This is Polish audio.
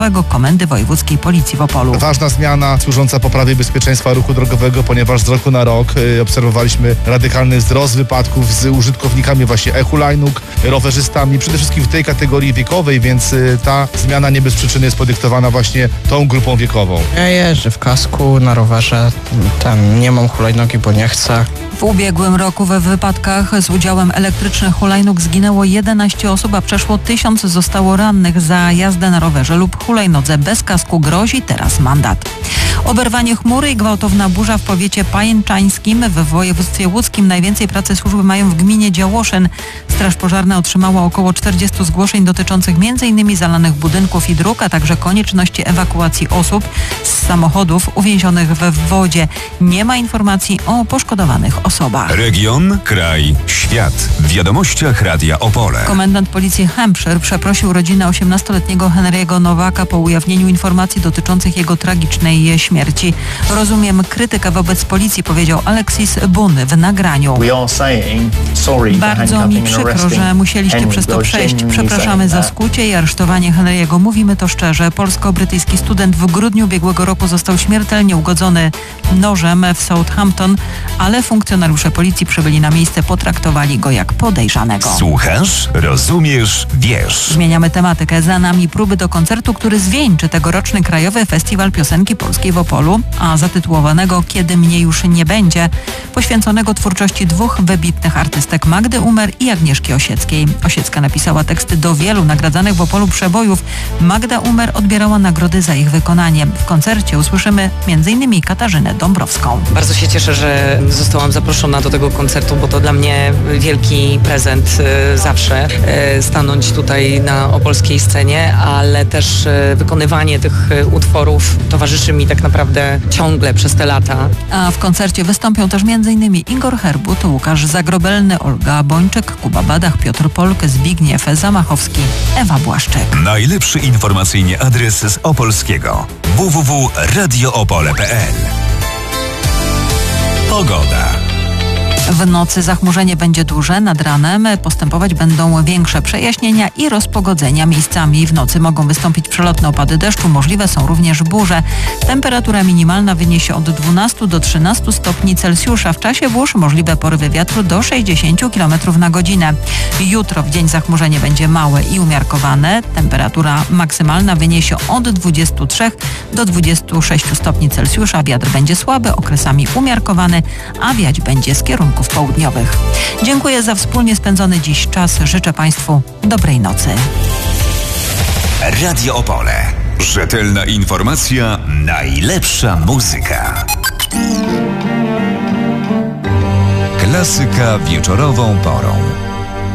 Komendy Wojewódzkiej Policji w Opolu. Ważna zmiana służąca poprawie bezpieczeństwa ruchu drogowego, ponieważ z roku na rok obserwowaliśmy radykalny wzrost wypadków z użytkownikami właśnie e-hulajnóg, rowerzystami, przede wszystkim w tej kategorii wiekowej, więc ta zmiana nie bez przyczyny jest podyktowana właśnie tą grupą wiekową. Ja jeżdżę w kasku, na rowerze, nie mam hulajnogi, bo nie chcę. W ubiegłym roku we wypadkach z udziałem elektrycznych hulajnóg zginęło 11 osób, a przeszło 1000 zostało rannych. Za jazdę na rowerze lub hulajnodze bez kasku grozi teraz mandat. Oberwanie chmury i gwałtowna burza w powiecie pajęczańskim w województwie łódzkim. Najwięcej pracy służby mają w gminie Działoszyn. Straż pożarna otrzymała około 40 zgłoszeń dotyczących m.in. zalanych budynków i dróg, a także konieczności ewakuacji osób z samochodów uwięzionych we wodzie. Nie ma informacji o poszkodowanych osobach. Region, kraj, świat. W wiadomościach Radia Opole. Komendant policji Hampshire przeprosił rodzinę 18-letniego Henry'ego Nowaka po ujawnieniu informacji dotyczących jego tragicznej śmierci. Rozumiem krytykę wobec policji, powiedział Alexis Boone w nagraniu. Bardzo mi przykro, że musieliście przez to przejść. Przepraszamy za skłucie i aresztowanie Henry'ego. Mówimy to szczerze. Polsko-brytyjski student w grudniu ubiegłego roku został śmiertelnie ugodzony nożem w Southampton, ale funkcjonariusze policji przybyli na miejsce, potraktowali go jak podejrzanego. Słuchasz, rozumiesz, wiesz. Zmieniamy tematykę. Za nami próby do koncertu, który zwieńczy tegoroczny Krajowy Festiwal Piosenki Polskiej w Opolu, a zatytułowanego Kiedy mnie już nie będzie, poświęconego twórczości dwóch wybitnych artystek, Magdy Umer i Agnieszki Osieckiej. Osiecka napisała teksty do wielu nagradzanych w Opolu przebojów. Magda Umer odbierała nagrody za ich wykonanie. W koncercie usłyszymy m.in. Katarzynę Dąbrowską. Bardzo się cieszę, że zostałam zaproszona do tego koncertu, bo to dla mnie wielki prezent zawsze stanąć tutaj na opolskiej scenie, ale też wykonywanie tych utworów towarzyszy mi tak naprawdę ciągle przez te lata. A w koncercie wystąpią też m.in. Igor Herbut, Łukasz Zagrobelny, Olga Bończyk, Kuba Badach, Piotr Polk, Zbigniew Zamachowski, Ewa Błaszczyk. Najlepszy informacyjnie adres z Opolskiego. www.radioopole.pl. Pogoda. W nocy zachmurzenie będzie duże, nad ranem postępować będą większe przejaśnienia i rozpogodzenia. Miejscami w nocy mogą wystąpić przelotne opady deszczu, możliwe są również burze. Temperatura minimalna wyniesie od 12 do 13 stopni Celsjusza. W czasie burz możliwe porywy wiatru do 60 km na godzinę. Jutro w dzień zachmurzenie będzie małe i umiarkowane. Temperatura maksymalna wyniesie od 23 do 26 stopni Celsjusza. Wiatr będzie słaby, okresami umiarkowany, a wiać będzie z kierunków południowych. Dziękuję za wspólnie spędzony dziś czas. Życzę Państwu dobrej nocy. Radio Opole. Rzetelna informacja, najlepsza muzyka. Klasyka wieczorową porą.